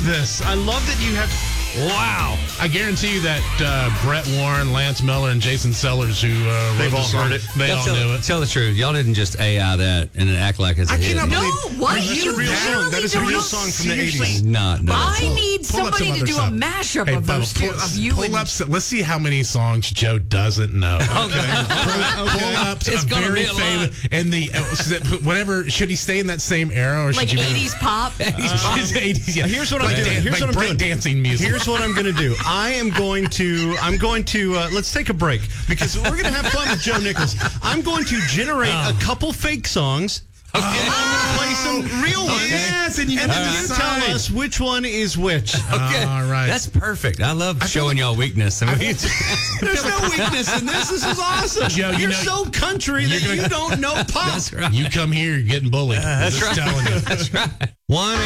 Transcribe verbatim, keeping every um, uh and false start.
this. I love that you have... Wow. I guarantee you that uh, Brett Warren, Lance Miller, and Jason Sellers, who uh, They've wrote all the song, heard it. They Y'all all tell, knew it. Tell the truth. Y'all didn't just A I that and then act like it's a I hit. cannot No, believe- what? That's You a real really song. That is a don't real know? song from the Seriously? eighties. Not, no. I need Pull up somebody some to other do stuff. a mashup Hey, of Bubba, those two, pull, of you pull and... up. Some, let's see how many songs Joe doesn't know. Okay. Pull, pull up It's some gonna very be a lot. famous. And the uh, whatever. Should he stay in that same era, or Like should you eighties pop? His eighties, yeah. Here's what I'm Like doing. dan- Here's like what I'm break doing. dancing music. Here's what I'm going to do. I am going to, I'm going to, uh, let's take a break because we're going to have fun with Joe Nichols. I'm going to generate a couple fake songs. Okay. And I'm going to play some real ones. Yes, and you and can then you decide. tell us which one is which. Okay. All right. That's perfect. I love showing y'all weakness. I mean, There's no weakness in this. This is awesome. Joe, you you're know- so country that You're gonna- you don't know pop. that's right. You come here, you're getting bullied. That's I'm just right. telling you. That's right. one